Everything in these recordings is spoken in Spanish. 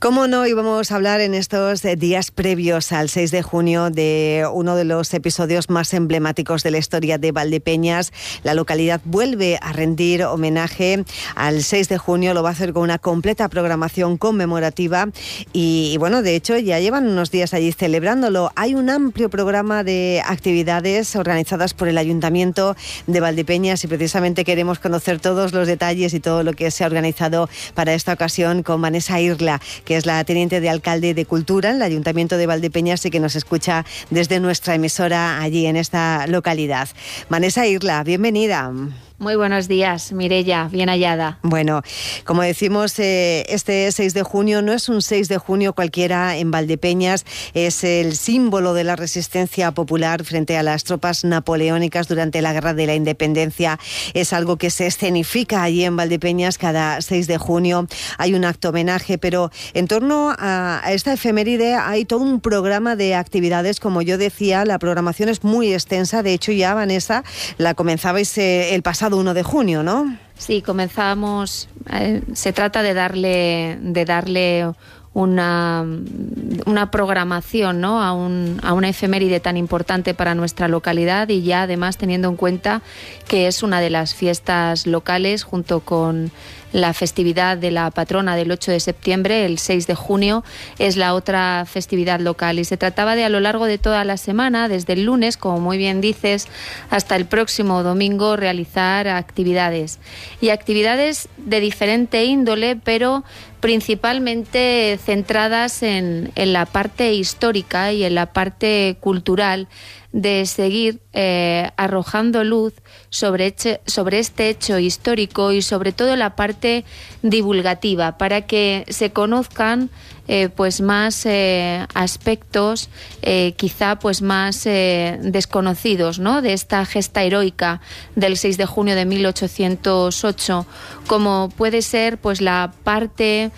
¿Cómo no íbamos a hablar en estos días previos al 6 de junio de uno de los episodios más emblemáticos de la historia de Valdepeñas? La localidad vuelve a rendir homenaje al 6 de junio, lo va a hacer con una completa programación conmemorativa y bueno, de hecho ya llevan unos días allí celebrándolo. Hay un amplio programa de actividades organizadas por el Ayuntamiento de Valdepeñas y precisamente queremos conocer todos los detalles y todo lo que se ha organizado para esta ocasión con Vanessa Irla, que es la teniente de alcalde de Cultura en el Ayuntamiento de Valdepeñas y que nos escucha desde nuestra emisora allí en esta localidad. Vanessa Irla, bienvenida. Muy buenos días, Mireia, bien hallada. Bueno, como decimos, este 6 de junio no es un 6 de junio cualquiera en Valdepeñas, es el símbolo de la resistencia popular frente a las tropas napoleónicas durante la Guerra de la Independencia. Es algo que se escenifica allí en Valdepeñas cada 6 de junio. Hay un acto homenaje, pero en torno a esta efeméride hay todo un programa de actividades. Como yo decía, la programación es muy extensa. De hecho, ya, Vanessa, la comenzabais el pasado 1 de junio, ¿no? Sí, comenzamos. Se trata de darle una programación, ¿no?, a una efeméride tan importante para nuestra localidad y ya además teniendo en cuenta que es una de las fiestas locales junto con la festividad de la patrona del 8 de septiembre, el 6 de junio, es la otra festividad local. Y se trataba de, a lo largo de toda la semana, desde el lunes, como muy bien dices, hasta el próximo domingo, realizar actividades. Y actividades de diferente índole, pero principalmente centradas en la parte histórica y en la parte cultural, de seguir arrojando luz sobre este hecho histórico y sobre todo la parte divulgativa para que se conozcan pues más aspectos quizá pues más desconocidos, ¿no?, de esta gesta heroica del 6 de junio de 1808, como puede ser pues la parte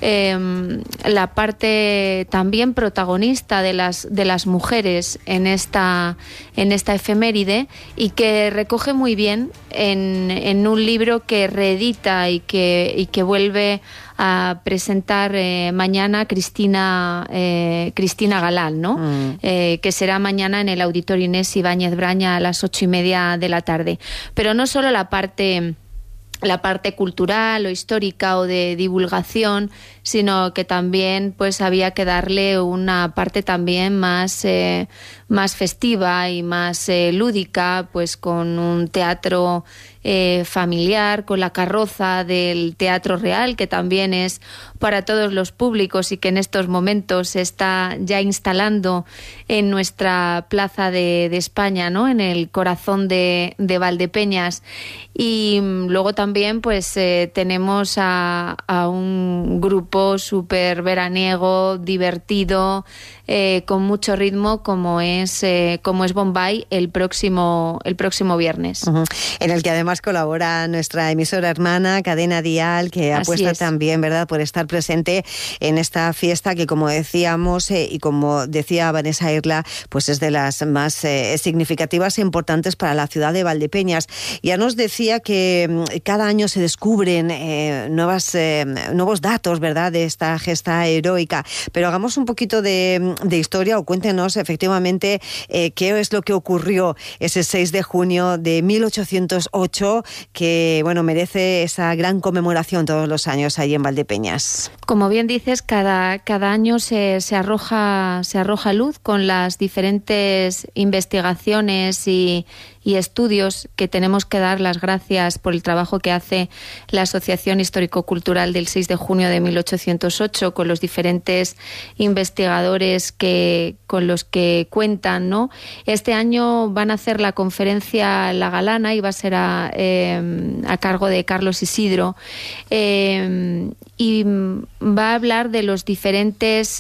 también protagonista de las mujeres en esta efeméride y que recoge muy bien en un libro que reedita y que vuelve a presentar mañana Cristina Galán, ¿no? Que será mañana en el Auditorio Inés Ibáñez Braña a las 8:30 de la tarde. Pero no solo la parte cultural o histórica o de divulgación, sino que también pues había que darle una parte también más festiva y más lúdica, pues con un teatro familiar, con la carroza del Teatro Real, que también es para todos los públicos y que en estos momentos se está ya instalando en nuestra Plaza de España, ¿no?, en el corazón de Valdepeñas. Y luego también pues tenemos a un grupo súper veraniego, divertido, con mucho ritmo, como es Bombay el próximo viernes. En el que además colabora nuestra emisora hermana Cadena Dial, que apuesta también, ¿verdad?, por estar presente en esta fiesta que, como decíamos y como decía Vanessa Irla, pues es de las más significativas e importantes para la ciudad de Valdepeñas. Ya nos decía que cada año se descubren nuevos datos, ¿verdad?, de esta gesta heroica, pero hagamos un poquito de historia o cuéntenos efectivamente qué es lo que ocurrió ese 6 de junio de 1808 que, bueno, merece esa gran conmemoración todos los años ahí en Valdepeñas. Como bien dices, cada año se arroja luz con las diferentes investigaciones y estudios que tenemos que dar las gracias por el trabajo que hace la Asociación Histórico-Cultural del 6 de junio de 1808 con los diferentes investigadores con los que cuentan, ¿no? Este año van a hacer la conferencia La Galana y va a ser a cargo de Carlos Isidro y va a hablar de los diferentes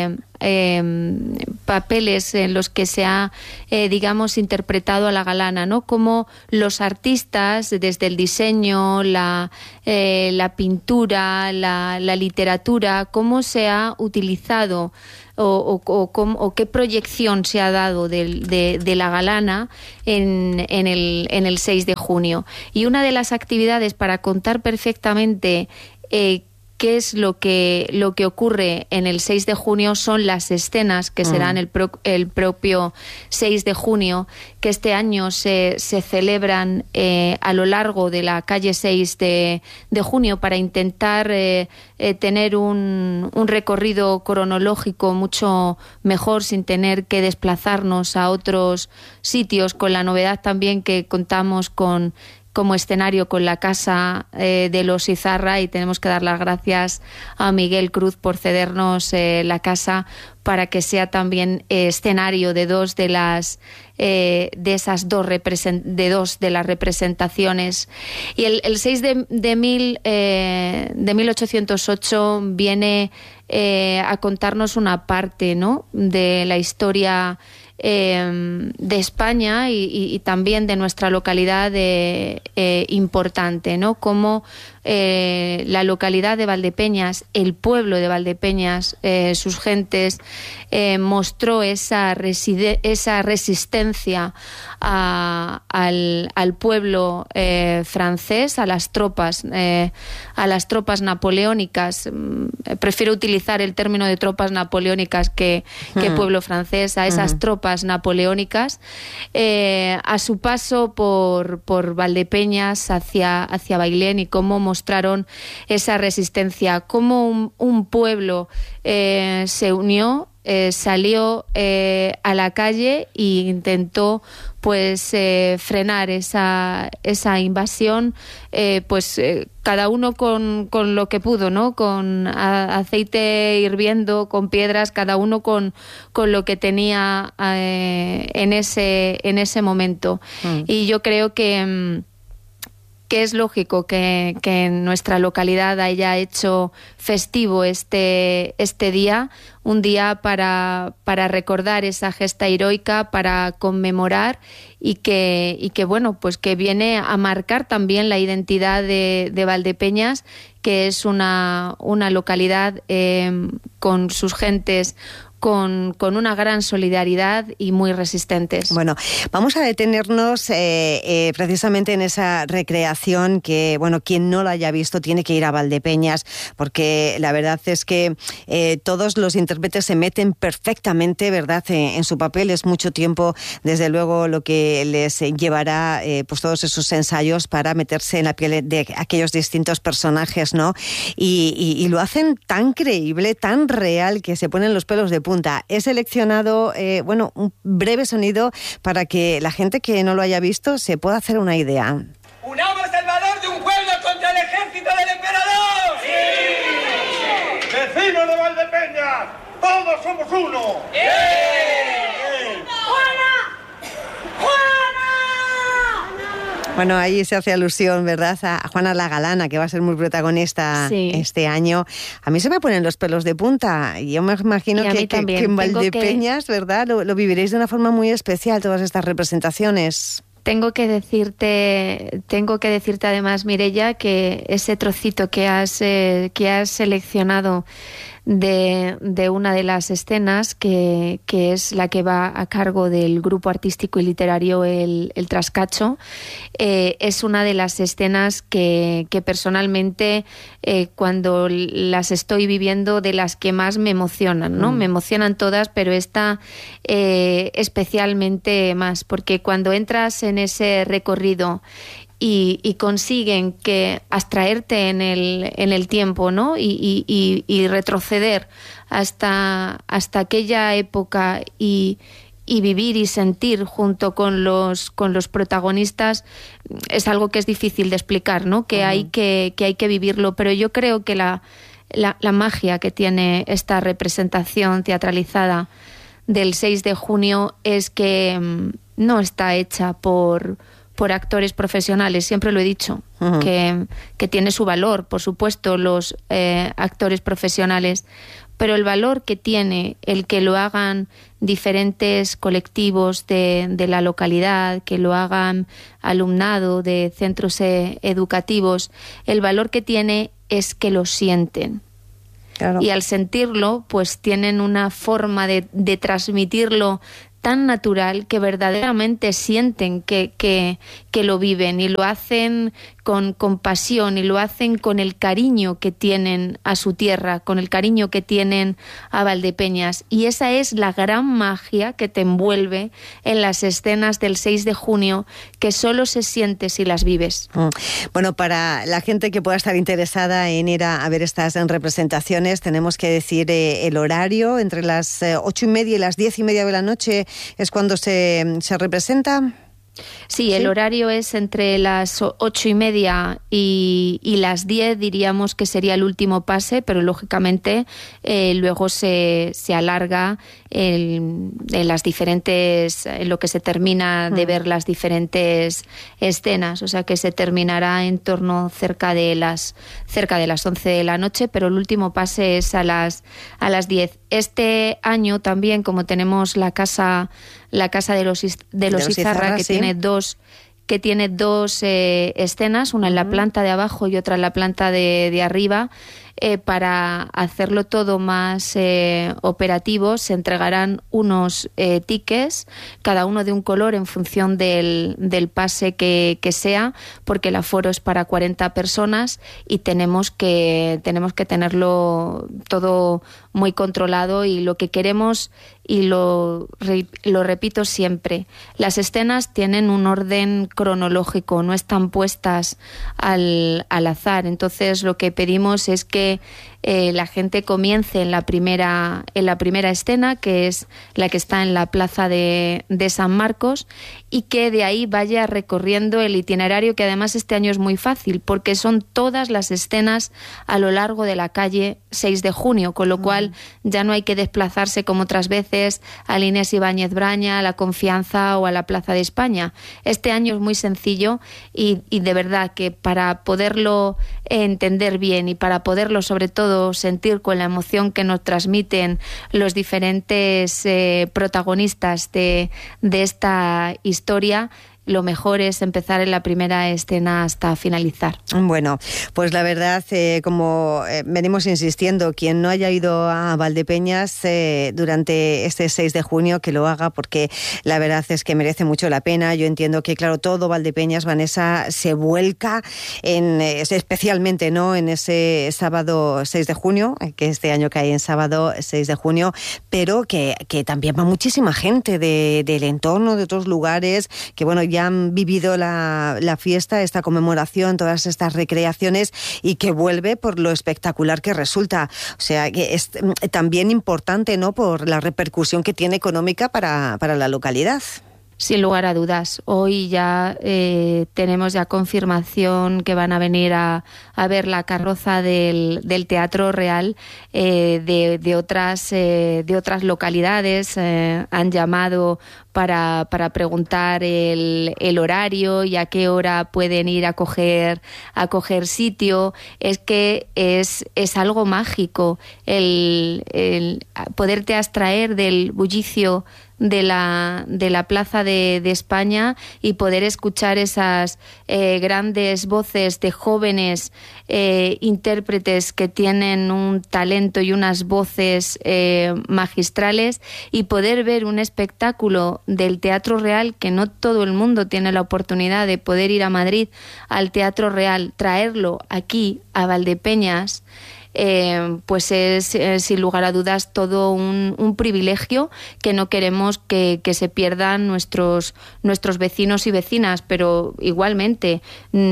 papeles en los que se ha, interpretado a la galana, ¿no? Como los artistas, desde el diseño, la pintura, la literatura, cómo se ha utilizado o qué proyección se ha dado de la galana en el 6 de junio. Y una de las actividades para contar perfectamente qué es lo que ocurre en el 6 de junio son las escenas que serán el propio 6 de junio, que este año se celebran a lo largo de la calle 6 de junio para intentar tener un recorrido cronológico mucho mejor sin tener que desplazarnos a otros sitios, con la novedad también que contamos como escenario con la casa de los Izarra, y tenemos que dar las gracias a Miguel Cruz por cedernos la casa para que sea también escenario de dos de las representaciones. Y el 6 de 1808 viene a contarnos una parte, ¿no?, de la historia de España y también de nuestra localidad importante, ¿no? Como la localidad de Valdepeñas, el pueblo de Valdepeñas, sus gentes, mostró esa resistencia al pueblo francés, a las tropas napoleónicas. Prefiero utilizar el término de tropas napoleónicas que pueblo francés, a esas tropas napoleónicas, a su paso por Valdepeñas hacia Bailén, y cómo mostraron esa resistencia, cómo un pueblo se unió, salió a la calle e intentó frenar esa invasión, cada uno con lo que pudo, ¿no? Con aceite hirviendo, con piedras, cada uno con lo que tenía en ese momento. Y yo creo que es lógico que en nuestra localidad haya hecho festivo este día, un día para recordar esa gesta heroica, para conmemorar y que bueno, pues que viene a marcar también la identidad de Valdepeñas, que es una localidad con sus gentes con una gran solidaridad y muy resistentes. Bueno, vamos a detenernos precisamente en esa recreación que, bueno, quien no la haya visto tiene que ir a Valdepeñas, porque la verdad es que todos los intérpretes se meten perfectamente, ¿verdad?, en su papel. Es mucho tiempo, desde luego, lo que les llevará pues todos esos ensayos para meterse en la piel de aquellos distintos personajes, ¿no? Y lo hacen tan creíble, tan real, que se ponen los pelos de punta. He seleccionado un breve sonido para que la gente que no lo haya visto se pueda hacer una idea. ¡Unamos el valor de un pueblo contra el ejército del emperador! ¡Sí! ¡Vecinos de Valdepeñas! ¡Todos somos uno! ¡Sí! Bueno, ahí se hace alusión, ¿verdad?, a Juana la Galana, que va a ser muy protagonista este año. A mí se me ponen los pelos de punta. Y yo me imagino que en Valdepeñas, ¿verdad?, lo viviréis de una forma muy especial, todas estas representaciones. Tengo que decirte además, Mireia, que ese trocito que has seleccionado de una de las escenas, que es la que va a cargo del grupo artístico y literario El Trascacho, es una de las escenas que personalmente, cuando las estoy viviendo, de las que más me emocionan, ¿no? Me emocionan todas, pero esta especialmente más, porque cuando entras en ese recorrido y consiguen que abstraerte en el tiempo, ¿no?, y retroceder hasta aquella época y vivir y sentir junto con los protagonistas, es algo que es difícil de explicar, ¿no?, que hay que vivirlo. Pero yo creo que la magia que tiene esta representación teatralizada del 6 de junio es que no está hecha por actores profesionales. Siempre lo he dicho, que tiene su valor, por supuesto, los actores profesionales, pero el valor que tiene el que lo hagan diferentes colectivos de la localidad, que lo hagan alumnado de centros educativos, el valor que tiene es que lo sienten. Claro. Y al sentirlo, pues tienen una forma de transmitirlo tan natural que verdaderamente sienten que lo viven, y lo hacen con pasión, y lo hacen con el cariño que tienen a su tierra, con el cariño que tienen a Valdepeñas. Y esa es la gran magia que te envuelve en las escenas del 6 de junio, que solo se siente si las vives. Bueno, para la gente que pueda estar interesada en ir a ver estas representaciones, tenemos que decir el horario. Entre las 8:30 y las 10:30 de la noche es cuando se representa. Sí, el horario es entre las 8:30 y las 10, diríamos que sería el último pase, pero lógicamente luego se alarga en las diferentes, en lo que se termina de ver las diferentes escenas, o sea que se terminará en torno cerca de las 11 de la noche, pero el último pase es a las 10. Este año también, como tenemos la casa de los Izarra, que tiene dos escenas, una en la planta de abajo y otra en la planta de arriba, para hacerlo todo más operativo, se entregarán unos tickets, cada uno de un color en función del pase que sea, porque el aforo es para 40 personas y tenemos que tenerlo todo muy controlado. Y lo que queremos, y lo repito siempre, las escenas tienen un orden cronológico, no están puestas al azar. Entonces lo que pedimos es que la gente comience en la primera escena, que es la que está en la plaza de San Marcos, y que de ahí vaya recorriendo el itinerario, que además este año es muy fácil porque son todas las escenas a lo largo de la calle 6 de junio, con lo cual ya no hay que desplazarse como otras veces al Inés Ibáñez Braña, a la Confianza o a la Plaza de España. Este año es muy sencillo y de verdad que para poderlo entender bien y para poderlo sobre todo sentir con la emoción que nos transmiten los diferentes protagonistas de esta historia, lo mejor es empezar en la primera escena hasta finalizar. Bueno, pues la verdad, como venimos insistiendo, quien no haya ido a Valdepeñas durante este 6 de junio, que lo haga, porque la verdad es que merece mucho la pena. Yo entiendo que, claro, todo Valdepeñas, Vanessa, se vuelca especialmente, ¿no?, en ese sábado 6 de junio, que este año cae en sábado 6 de junio, pero que también va muchísima gente del entorno, de otros lugares, que bueno, ya han vivido la fiesta, esta conmemoración, todas estas recreaciones, y que vuelve por lo espectacular que resulta. O sea, que es también importante, ¿no?, por la repercusión que tiene económica para la localidad. Sin lugar a dudas. Hoy ya tenemos ya confirmación que van a venir a ver la carroza del Teatro Real de otras localidades. Han llamado para preguntar el horario y a qué hora pueden ir a coger sitio. Es que es algo mágico el poderte abstraer del bullicio de la Plaza de España y poder escuchar esas grandes voces de jóvenes intérpretes que tienen un talento y unas voces magistrales, y poder ver un espectáculo del Teatro Real, que no todo el mundo tiene la oportunidad de poder ir a Madrid al Teatro Real, traerlo aquí a Valdepeñas. Pues es sin lugar a dudas todo un privilegio que no queremos que se pierdan nuestros vecinos y vecinas, pero igualmente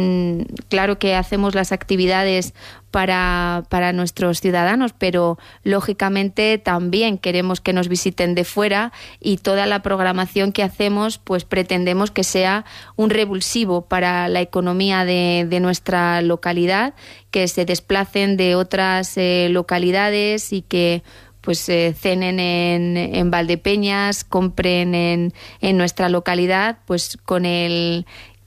claro que hacemos las actividades para nuestros ciudadanos, pero lógicamente también queremos que nos visiten de fuera, y toda la programación que hacemos pues pretendemos que sea un revulsivo para la economía de nuestra localidad, que se desplacen de otras localidades y que pues cenen en Valdepeñas, compren en nuestra localidad, pues con el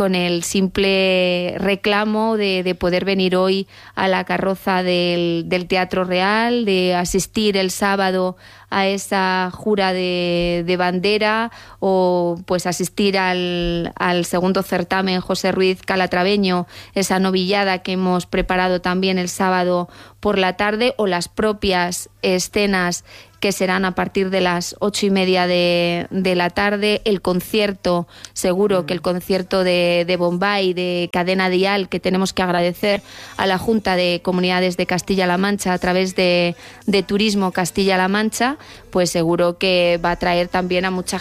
simple reclamo de poder venir hoy a la carroza del Teatro Real, de asistir el sábado a esa jura de bandera, o pues asistir al segundo certamen José Ruiz Calatraveño, esa novillada que hemos preparado también el sábado por la tarde, o las propias escenas que serán a partir de las 8:30 de la tarde, el concierto, seguro que el concierto de Bombay, de Cadena Dial, que tenemos que agradecer a la Junta de Comunidades de Castilla-La Mancha a través de Turismo Castilla-La Mancha, pues seguro que va a traer también a mucha